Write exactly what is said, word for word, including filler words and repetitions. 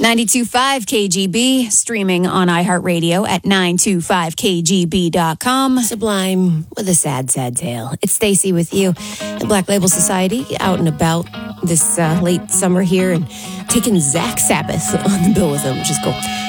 ninety-two point five K G B, streaming on iHeartRadio at nine two five K G B dot com. Sublime with a sad, sad tale. It's Stacy with you at Black Label Society, out and about this uh, late summer here and taking Zach Sabbath on the bill with him, which is cool.